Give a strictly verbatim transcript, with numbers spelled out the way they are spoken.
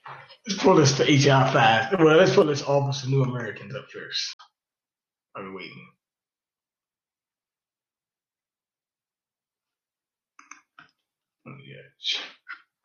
Let's pull this to H R five. Well, let's pull this Office of New Americans up first. I'm waiting. Oh, yeah.